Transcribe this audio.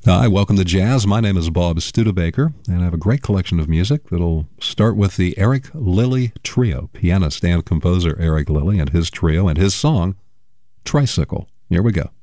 Hi, welcome to Jazz. My name is Bob Studebaker, and I have a great collection of music that'll start with the Eric Lilly Trio, pianist and composer Eric Lilly and his trio, and his song, Tricycle. Here we go.